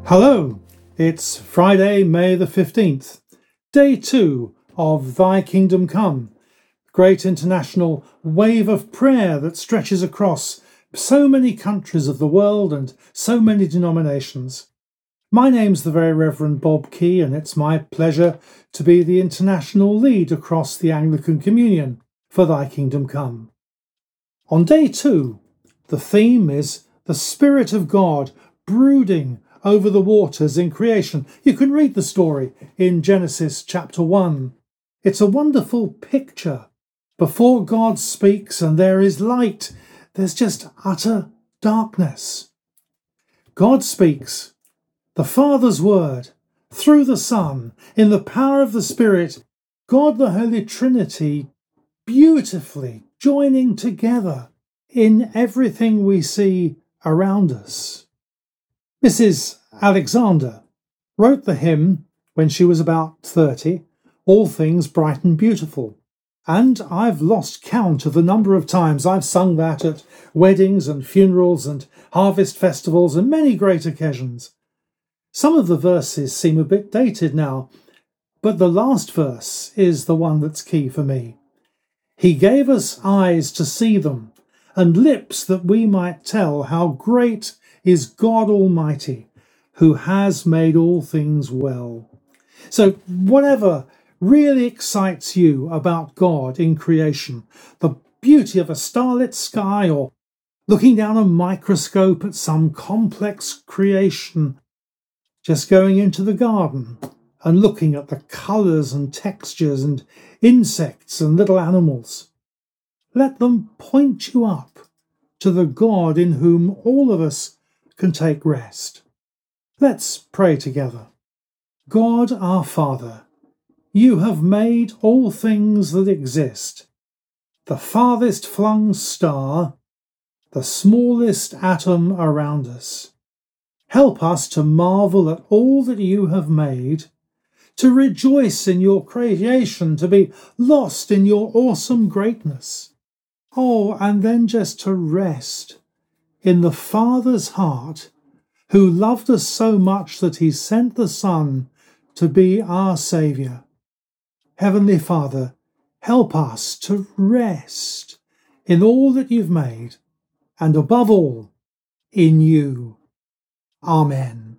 Hello, it's Friday, May the 15th, day 2 of Thy Kingdom Come, great international wave of prayer that stretches across so many countries of the world and so many denominations. My name's the Very Reverend Bob Key, and it's my pleasure to be the international lead across the Anglican Communion for Thy Kingdom Come. On day 2, the theme is the Spirit of God brooding over the waters in creation. You can read the story in Genesis chapter 1. It's a wonderful picture. Before God speaks and there is light, there's just utter darkness. God speaks, the Father's word, through the Son, in the power of the Spirit, God the Holy Trinity beautifully joining together in everything we see around us. Mrs. Alexander wrote the hymn when she was about 30, All Things Bright and Beautiful, and I've lost count of the number of times I've sung that at weddings and funerals and harvest festivals and many great occasions. Some of the verses seem a bit dated now, but the last verse is the one that's key for me. He gave us eyes to see them, and lips that we might tell how great is God Almighty, who has made all things well. So whatever really excites you about God in creation, the beauty of a starlit sky or looking down a microscope at some complex creation, just going into the garden and looking at the colours and textures and insects and little animals, let them point you up to the God in whom all of us can take rest. Let's pray together. God our Father, you have made all things that exist, the farthest flung star, the smallest atom around us. Help us to marvel at all that you have made, to rejoice in your creation, to be lost in your awesome greatness. Oh, and then just to rest in the Father's heart, who loved us so much that he sent the Son to be our Saviour. Heavenly Father, help us to rest in all that you've made, and above all, in you. Amen.